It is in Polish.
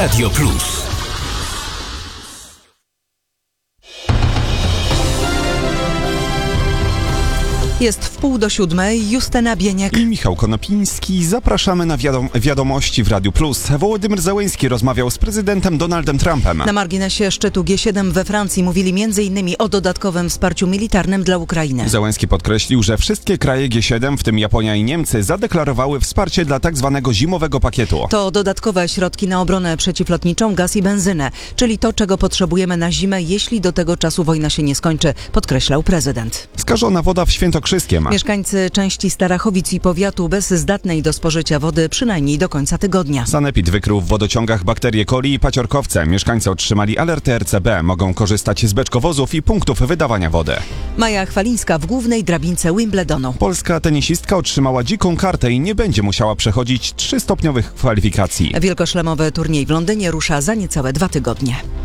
Radio Plus. Jest 6:30, Justyna Bieniek i Michał Konopiński. Zapraszamy na wiadomości w Radiu Plus. Wołodymyr Zełenski rozmawiał z prezydentem Donaldem Trumpem. Na marginesie szczytu G7 we Francji mówili m.in. o dodatkowym wsparciu militarnym dla Ukrainy. Zełenski podkreślił, że wszystkie kraje G7, w tym Japonia i Niemcy, zadeklarowały wsparcie dla tzw. zimowego pakietu. To dodatkowe środki na obronę przeciwlotniczą, gaz i benzynę, czyli to, czego potrzebujemy na zimę, jeśli do tego czasu wojna się nie skończy, podkreślał prezydent. Skażona woda w Świętokrzyskiem. Mieszkańcy części Starachowic i powiatu bez zdatnej do spożycia wody przynajmniej do końca tygodnia. Sanepid wykrył w wodociągach bakterie coli i paciorkowce. Mieszkańcy otrzymali alerty RCB. Mogą korzystać z beczkowozów i punktów wydawania wody. Maja Chwalińska w głównej drabince Wimbledonu. Polska tenisistka otrzymała dziką kartę i nie będzie musiała przechodzić 3-stopniowych kwalifikacji. Wielkoszlemowy turniej w Londynie rusza za niecałe 2 tygodnie.